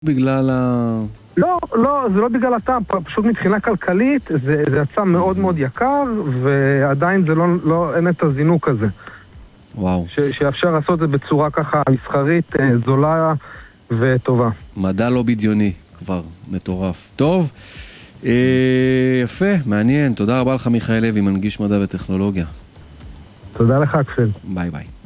בגלל לא, זה לא בגלל הטעם, פשוט מבחינה כלכלית זה יצא מאוד מאוד יקר, ועדיין זה לא, אין את הזינוק הזה. וואו. שאפשר לעשות את זה בצורה ככה מסחרית, זולה וטובה. מדע לא בדיוני, כבר מטורף. טוב, יפה, מעניין. תודה רבה לך מיכאל לוי, מנגיש מדע וטכנולוגיה. תודה לך, אקסל. ביי ביי.